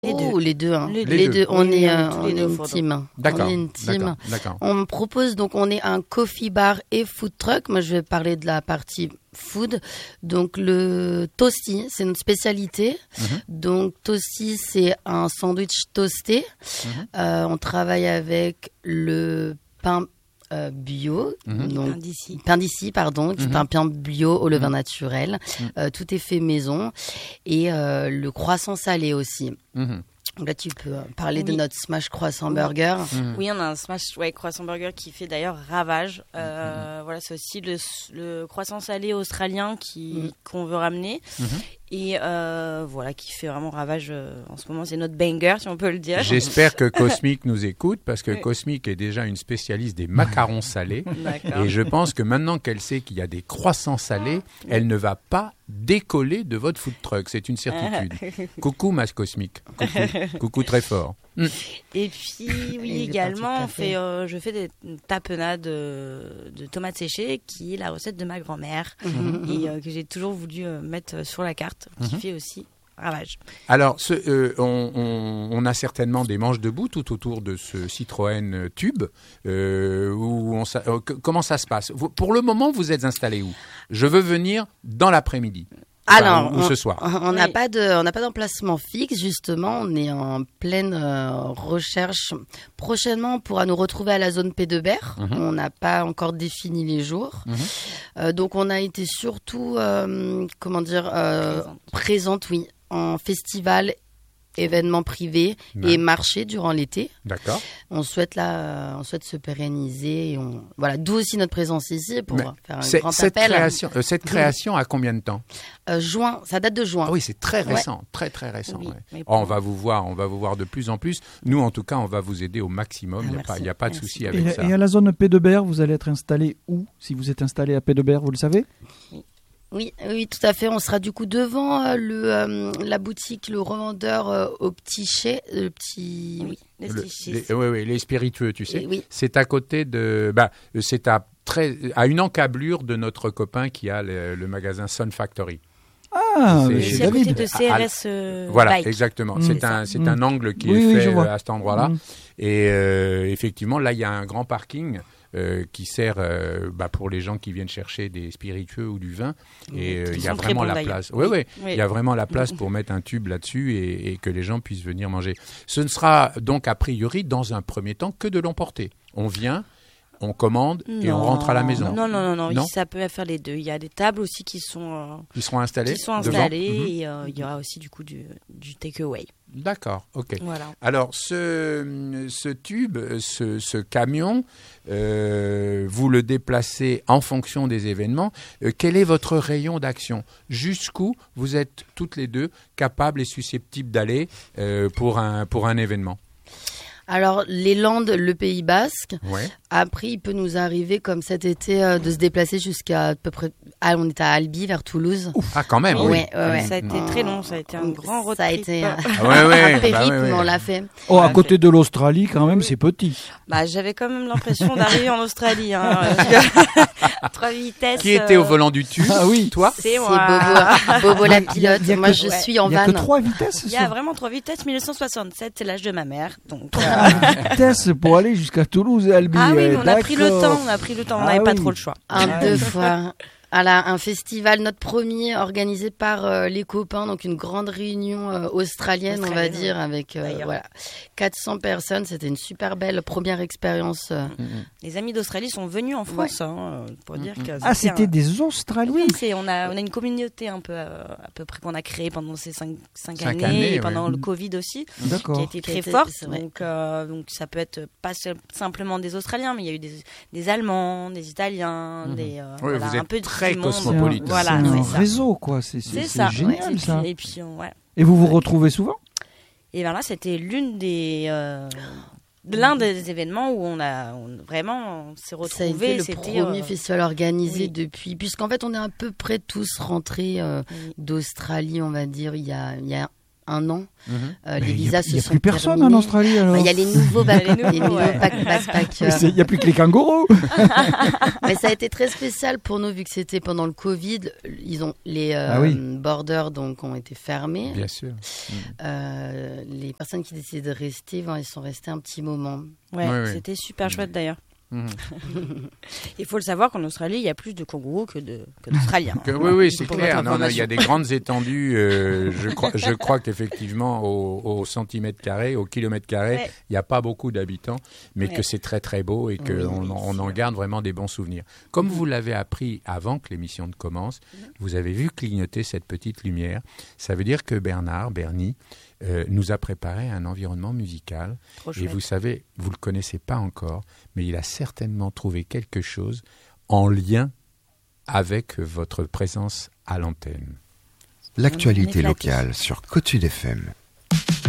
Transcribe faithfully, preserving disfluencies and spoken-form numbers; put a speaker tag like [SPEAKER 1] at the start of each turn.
[SPEAKER 1] Les
[SPEAKER 2] oh,
[SPEAKER 1] deux.
[SPEAKER 2] les deux, hein.
[SPEAKER 1] les,
[SPEAKER 2] les,
[SPEAKER 1] les
[SPEAKER 2] deux.
[SPEAKER 1] deux.
[SPEAKER 2] On
[SPEAKER 1] les
[SPEAKER 2] est,
[SPEAKER 1] deux,
[SPEAKER 2] euh, on
[SPEAKER 1] les
[SPEAKER 2] est
[SPEAKER 1] deux
[SPEAKER 2] une team.
[SPEAKER 3] D'accord.
[SPEAKER 2] On est une team.
[SPEAKER 3] D'accord. D'accord.
[SPEAKER 2] On propose donc, on est un coffee bar et food truck. Moi, je vais parler de la partie food. Donc le toasty, c'est notre spécialité.
[SPEAKER 3] Mm-hmm.
[SPEAKER 2] Donc toasty, c'est un sandwich toasté. Mm-hmm. Euh, on travaille avec le pain Euh, bio,
[SPEAKER 1] mmh.
[SPEAKER 2] donc
[SPEAKER 1] pain d'ici,
[SPEAKER 2] pain d'ici pardon, qui mmh. est un pain bio au levain mmh. naturel. Mmh. Euh, tout est fait maison et euh, le croissant salé aussi. Mmh. Donc là, tu peux parler oui. de notre smash croissant burger.
[SPEAKER 1] Mmh. Oui, on a un smash ouais, croissant burger qui fait d'ailleurs ravage. Euh, mmh. Voilà, c'est aussi le, le croissant salé australien qui mmh. qu'on veut ramener. Mmh. Et euh, voilà, qui fait vraiment ravage euh, en ce moment. C'est notre banger, si on peut le dire.
[SPEAKER 3] J'espère que Cosmic nous écoute, parce que Cosmic est déjà une spécialiste des macarons salés. Et je pense que maintenant qu'elle sait qu'il y a des croissants salés, elle ne va pas décoller de votre food truck. C'est une certitude. Coucou, ma Cosmic. Coucou, Coucou très fort. Mm.
[SPEAKER 1] Et puis, oui, également, on fait, euh, je fais des tapenades de, de tomates séchées, qui est la recette de ma grand-mère, mm-hmm. et euh, que j'ai toujours voulu euh, mettre sur la carte, qui mm-hmm. fait aussi ravage.
[SPEAKER 3] Alors, ce, euh, on, on, on a certainement des manches debout tout autour de ce Citroën Tube. Euh, où on, euh, comment ça se passe? Vous, pour le moment, vous êtes installé où? Je veux venir dans l'après-midi.
[SPEAKER 2] Alors,
[SPEAKER 3] enfin, ou, ou ce soir.
[SPEAKER 2] On n'a oui. pas de, on n'a pas d'emplacement fixe, justement. On est en pleine euh, recherche. Prochainement, on pourra nous retrouver à la zone P de Berre. Mm-hmm. On n'a pas encore défini les jours. Mm-hmm. Euh, donc, on a été surtout, euh, comment dire, euh, présente. présente, oui, en festival, événements privés ouais. et marchés durant l'été.
[SPEAKER 3] D'accord.
[SPEAKER 2] On souhaite là, on souhaite se pérenniser. Et on, voilà, d'où aussi notre présence ici pour
[SPEAKER 3] Mais
[SPEAKER 2] faire un
[SPEAKER 3] c'est,
[SPEAKER 2] grand
[SPEAKER 3] cette
[SPEAKER 2] appel.
[SPEAKER 3] Création, euh, cette création a combien de temps?
[SPEAKER 2] euh, Juin, ça date de juin.
[SPEAKER 3] Ah oui, c'est très récent, ouais. très très récent. Oui, ouais. oh, on va vous voir, on va vous voir de plus en plus. Nous, en tout cas, on va vous aider au maximum. Il ah, n'y a, a pas de souci avec
[SPEAKER 4] et,
[SPEAKER 3] ça.
[SPEAKER 4] Et à la zone P de Berre, vous allez être installé où? Si vous êtes installé à P de Berre, vous le savez?
[SPEAKER 2] Oui. Oui, oui, tout à fait. On sera du coup devant euh, le euh, la boutique, le revendeur euh, au petit chai, le petit, oui,
[SPEAKER 3] les, le, les, oui, oui, les spiritueux, tu sais.
[SPEAKER 2] Et, oui.
[SPEAKER 3] C'est à côté de, bah, c'est à très, à une encablure de notre copain qui a le, le magasin Sun Factory.
[SPEAKER 4] Ah,
[SPEAKER 1] c'est, c'est à côté de C R S. Euh,
[SPEAKER 3] voilà,
[SPEAKER 1] Bike.
[SPEAKER 3] Exactement.
[SPEAKER 1] Mmh.
[SPEAKER 3] C'est,
[SPEAKER 1] c'est
[SPEAKER 3] un, c'est
[SPEAKER 1] mmh.
[SPEAKER 3] un angle qui
[SPEAKER 4] oui,
[SPEAKER 3] est
[SPEAKER 4] oui,
[SPEAKER 3] fait à cet endroit-là. Mmh. Et euh, effectivement, là, il y a un grand parking. Euh, qui sert euh, bah, pour les gens qui viennent chercher des spiritueux ou du vin. Et euh, il y a vraiment la place. Oui, oui. Il y a vraiment la place pour mettre un tube là-dessus et, et que les gens puissent venir manger. Ce ne sera donc a priori, dans un premier temps, que de l'emporter. On vient, on commande et
[SPEAKER 1] non.
[SPEAKER 3] on rentre à la maison.
[SPEAKER 1] Non, non, non, non, non. Ça peut faire les deux. Il y a des tables aussi qui sont, euh,
[SPEAKER 3] qui seront installées.
[SPEAKER 1] Qui sont installées mmh. et euh, il y aura aussi du coup du, du take-away.
[SPEAKER 3] D'accord, ok.
[SPEAKER 1] Voilà.
[SPEAKER 3] Alors, ce, ce tube, ce, ce camion, euh, vous le déplacez en fonction des événements. Euh, quel est votre rayon d'action? Jusqu'où vous êtes toutes les deux capables et susceptibles d'aller euh, pour un, pour un événement?
[SPEAKER 2] Alors, les Landes, le Pays Basque.
[SPEAKER 3] Ouais.
[SPEAKER 2] Après, il peut nous arriver, comme cet été, euh, de se déplacer jusqu'à à peu près... Ah, on est à Albi, vers Toulouse.
[SPEAKER 3] Ouf. Ah, quand même,
[SPEAKER 2] oui.
[SPEAKER 3] oui.
[SPEAKER 2] Ouais, ouais.
[SPEAKER 1] Ça a été mmh. très long, ça a été un grand road
[SPEAKER 2] Ça a
[SPEAKER 1] trip.
[SPEAKER 2] été un,
[SPEAKER 3] ah, ouais, ouais,
[SPEAKER 2] un périple,
[SPEAKER 3] bah, ouais, ouais.
[SPEAKER 2] mais on l'a fait.
[SPEAKER 4] Oh, à côté de l'Australie, quand même, c'est petit.
[SPEAKER 1] Bah, j'avais quand même l'impression d'arriver en Australie. Hein. Trois vitesses.
[SPEAKER 3] Qui était au volant du tube?
[SPEAKER 4] Ah oui,
[SPEAKER 3] toi?
[SPEAKER 1] C'est moi.
[SPEAKER 2] C'est Bobo, Bobo la pilote.
[SPEAKER 4] Y a, y a
[SPEAKER 2] moi,
[SPEAKER 4] que,
[SPEAKER 2] je
[SPEAKER 4] ouais.
[SPEAKER 2] suis en van.
[SPEAKER 4] Il y a que trois vitesses.
[SPEAKER 1] Il y a vraiment trois vitesses. mille neuf cent soixante-sept, c'est l'âge de ma mère. Donc.
[SPEAKER 4] Trois vitesses pour aller jusqu'à Toulouse et Albi.
[SPEAKER 1] Ah oui, mais on
[SPEAKER 4] D'accord.
[SPEAKER 1] a pris le temps. On a pris le temps. On
[SPEAKER 4] ah
[SPEAKER 1] n'avait
[SPEAKER 4] oui.
[SPEAKER 1] pas trop le choix.
[SPEAKER 2] Un, deux fois. Voilà, un festival, notre premier, organisé par euh, les copains, donc une grande réunion euh, australienne, australienne, on va dire, ouais. avec euh, voilà, quatre cents personnes. C'était une super belle première expérience. Euh.
[SPEAKER 1] Mm-hmm. Les amis d'Australie sont venus en France, ouais. hein, pour dire que
[SPEAKER 4] ah, c'était
[SPEAKER 1] un...
[SPEAKER 4] des Australiens.
[SPEAKER 1] Oui, c'est, on a on a une communauté un peu euh, à peu près qu'on a créée pendant ces cinq, cinq, cinq années,
[SPEAKER 3] années
[SPEAKER 1] et pendant
[SPEAKER 3] ouais.
[SPEAKER 1] le Covid aussi,
[SPEAKER 4] D'accord.
[SPEAKER 1] qui a été très
[SPEAKER 2] était,
[SPEAKER 1] forte. Donc euh, donc ça peut être pas simplement des Australiens, mais il y a eu des des Allemands, des Italiens, mm-hmm. des euh,
[SPEAKER 3] oui,
[SPEAKER 1] voilà,
[SPEAKER 3] vous êtes
[SPEAKER 1] un peu
[SPEAKER 3] très
[SPEAKER 1] du
[SPEAKER 3] cosmopolite.
[SPEAKER 1] Voilà,
[SPEAKER 4] c'est un
[SPEAKER 1] c'est
[SPEAKER 4] réseau, quoi. C'est, c'est,
[SPEAKER 1] c'est,
[SPEAKER 4] c'est
[SPEAKER 1] ça.
[SPEAKER 4] génial,
[SPEAKER 1] ouais.
[SPEAKER 4] ça.
[SPEAKER 1] Et puis, ouais.
[SPEAKER 4] Et vous vous retrouvez souvent?
[SPEAKER 1] Et bien là, c'était l'une des... Euh, l'un des événements où on a on, vraiment on s'est retrouvés.
[SPEAKER 2] Ça a été le
[SPEAKER 1] c'était,
[SPEAKER 2] premier
[SPEAKER 1] euh...
[SPEAKER 2] festival organisé
[SPEAKER 1] oui.
[SPEAKER 2] depuis... Puisqu'en fait, on est à peu près tous rentrés euh, oui. d'Australie, on va dire, il y a... Il y a un an. Mmh. Euh, les visas se sont
[SPEAKER 4] Il n'y a plus personne
[SPEAKER 2] terminés.
[SPEAKER 4] en Australie alors.
[SPEAKER 2] Il bah, y a les nouveaux, ba- les nouveaux, les nouveaux ouais. backpackers.
[SPEAKER 4] Il n'y a plus que les kangourous.
[SPEAKER 2] Mais ça a été très spécial pour nous vu que c'était pendant le Covid. Ils ont les euh,
[SPEAKER 4] ah oui.
[SPEAKER 2] borders donc ont été fermés.
[SPEAKER 3] Bien sûr.
[SPEAKER 2] Euh, les personnes qui décidaient de rester, ben, ils sont restés un petit moment.
[SPEAKER 1] Ouais,
[SPEAKER 3] ouais
[SPEAKER 1] c'était
[SPEAKER 3] ouais.
[SPEAKER 1] super chouette d'ailleurs.
[SPEAKER 3] Mmh.
[SPEAKER 1] Il faut le savoir qu'en Australie, il y a plus de kangourous que, de, que d'Australiens.
[SPEAKER 3] Que, oui, oui, c'est clair. Non, non, il y a des grandes étendues. Euh, je crois, je crois qu'effectivement, au, au centimètre carré, au kilomètre carré, ouais. il n'y a pas beaucoup d'habitants, mais ouais. que c'est très très beau et qu'on oui, on en garde vraiment des bons souvenirs. Comme mmh. vous l'avez appris avant que l'émission ne commence, mmh. vous avez vu clignoter cette petite lumière. Ça veut dire que Bernard, Bernie, Euh, nous a préparé un environnement musical.
[SPEAKER 1] Trop
[SPEAKER 3] et
[SPEAKER 1] chouette.
[SPEAKER 3] vous savez, vous ne le connaissez pas encore, mais il a certainement trouvé quelque chose en lien avec votre présence à l'antenne.
[SPEAKER 5] L'actualité locale sur Côte Sud F M.